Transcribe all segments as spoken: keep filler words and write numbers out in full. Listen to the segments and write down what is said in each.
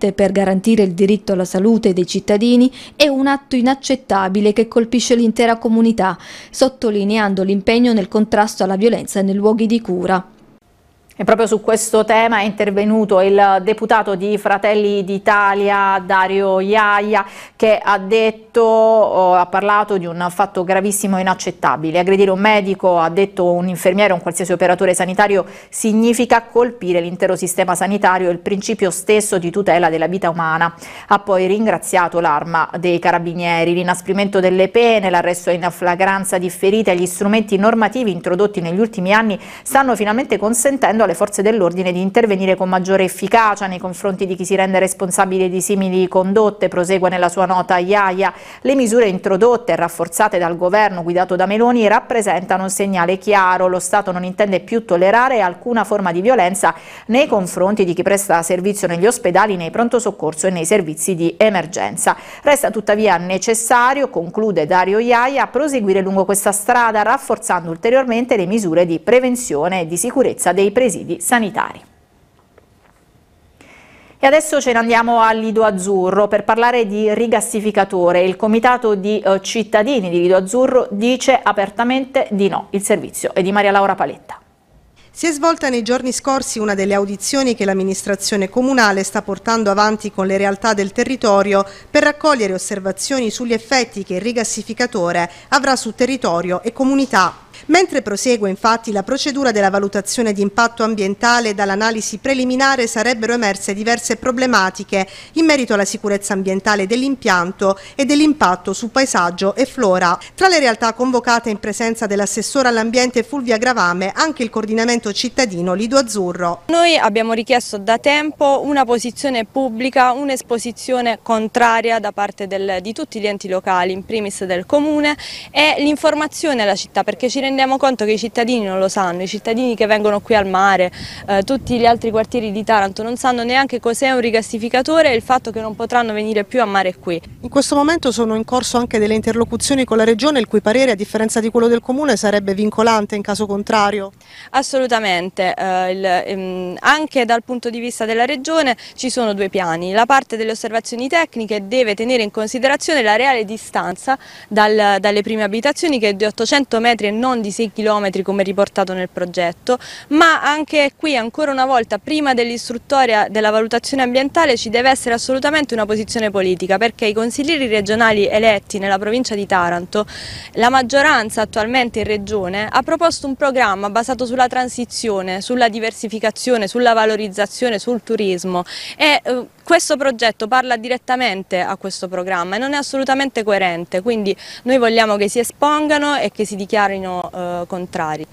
urgente per garantire il diritto alla salute dei cittadini è un atto inaccettabile che colpisce l'intera comunità, sottolineando l'impegno nel contrasto alla violenza nei luoghi di cura. E proprio su questo tema è intervenuto il deputato di Fratelli d'Italia Dario Iaia, che ha detto, oh, ha parlato di un fatto gravissimo e inaccettabile. Aggredire un medico, ha detto un infermiere o un qualsiasi operatore sanitario, significa colpire l'intero sistema sanitario e il principio stesso di tutela della vita umana. Ha poi ringraziato l'Arma dei Carabinieri, l'inasprimento delle pene, l'arresto in flagranza differita e gli strumenti normativi introdotti negli ultimi anni stanno finalmente consentendo alle forze dell'ordine di intervenire con maggiore efficacia nei confronti di chi si rende responsabile di simili condotte. Prosegue nella sua nota Iaia: le misure introdotte e rafforzate dal governo guidato da Meloni rappresentano un segnale chiaro: lo Stato non intende più tollerare alcuna forma di violenza nei confronti di chi presta servizio negli ospedali, nei pronto soccorso e nei servizi di emergenza. Resta tuttavia necessario, conclude Dario Iaia, proseguire lungo questa strada rafforzando ulteriormente le misure di prevenzione e di sicurezza dei presidi sanitari. E adesso ce ne andiamo a Lido Azzurro per parlare di rigassificatore. Il comitato di eh, cittadini di Lido Azzurro dice apertamente di no. Il servizio è di Maria Laura Paletta. Si è svolta nei giorni scorsi una delle audizioni che l'amministrazione comunale sta portando avanti con le realtà del territorio per raccogliere osservazioni sugli effetti che il rigassificatore avrà su territorio e comunità. Mentre prosegue infatti la procedura della valutazione di impatto ambientale, dall'analisi preliminare sarebbero emerse diverse problematiche in merito alla sicurezza ambientale dell'impianto e dell'impatto su paesaggio e flora. Tra le realtà convocate in presenza dell'assessore all'ambiente Fulvia Gravame, anche il coordinamento cittadino Lido Azzurro. Noi abbiamo richiesto da tempo una posizione pubblica, un'esposizione contraria da parte del, di tutti gli enti locali, in primis del comune, e l'informazione alla città, perché ci rendiamo conto che i cittadini non lo sanno, i cittadini che vengono qui al mare, eh, tutti gli altri quartieri di Taranto non sanno neanche cos'è un rigassificatore e il fatto che non potranno venire più a mare qui. In questo momento sono in corso anche delle interlocuzioni con la Regione, il cui parere, a differenza di quello del Comune, sarebbe vincolante in caso contrario? Assolutamente, eh, il, ehm, anche dal punto di vista della Regione ci sono due piani. La parte delle osservazioni tecniche deve tenere in considerazione la reale distanza dal, dalle prime abitazioni, che è di ottocento metri e non di sei chilometri come riportato nel progetto, ma anche qui ancora una volta prima dell'istruttoria della valutazione ambientale ci deve essere assolutamente una posizione politica, perché i consiglieri regionali eletti nella provincia di Taranto, la maggioranza attualmente in regione, ha proposto un programma basato sulla transizione, sulla diversificazione, sulla valorizzazione, sul turismo e eh, questo progetto parla direttamente a questo programma e non è assolutamente coerente, quindi noi vogliamo che si espongano e che si dichiarino eh, contrari.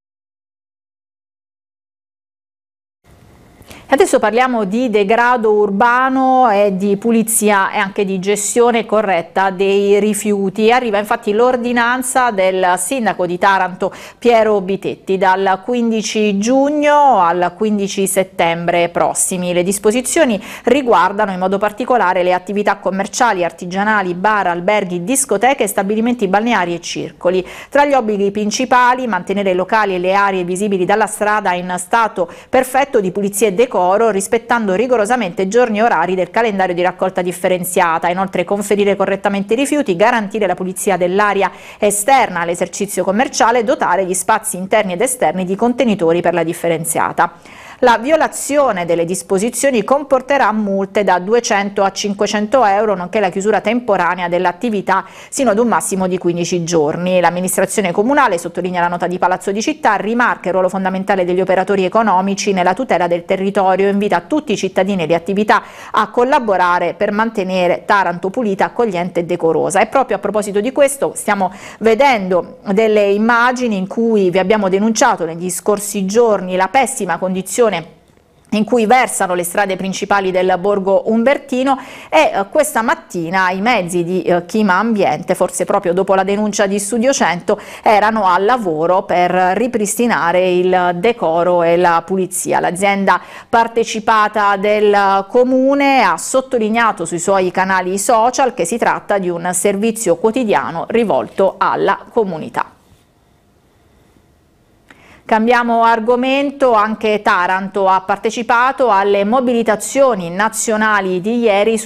Adesso parliamo di degrado urbano e di pulizia e anche di gestione corretta dei rifiuti. Arriva infatti l'ordinanza del sindaco di Taranto Piero Bitetti dal quindici giugno al quindici settembre prossimi. Le disposizioni riguardano in modo particolare le attività commerciali, artigianali, bar, alberghi, discoteche, stabilimenti balneari e circoli. Tra gli obblighi principali: mantenere i locali e le aree visibili dalla strada in stato perfetto di pulizia e decoro, rispettando rigorosamente giorni e orari del calendario di raccolta differenziata. Inoltre conferire correttamente i rifiuti, garantire la pulizia dell'area esterna all'esercizio commerciale, dotare gli spazi interni ed esterni di contenitori per la differenziata. La violazione delle disposizioni comporterà multe da duecento a cinquecento euro, nonché la chiusura temporanea dell'attività sino ad un massimo di quindici giorni. L'amministrazione comunale, sottolinea la nota di Palazzo di Città, rimarca il ruolo fondamentale degli operatori economici nella tutela del territorio e invita tutti i cittadini e le attività a collaborare per mantenere Taranto pulita, accogliente e decorosa. E proprio a proposito di questo stiamo vedendo delle immagini in cui vi abbiamo denunciato negli scorsi giorni la pessima condizione in cui versano le strade principali del borgo umbertino e eh, questa mattina i mezzi di eh, Chima Ambiente, forse proprio dopo la denuncia di Studio cento, erano al lavoro per ripristinare il decoro e la pulizia. L'azienda partecipata del comune ha sottolineato sui suoi canali social che si tratta di un servizio quotidiano rivolto alla comunità. Cambiamo argomento, anche Taranto ha partecipato alle mobilitazioni nazionali di ieri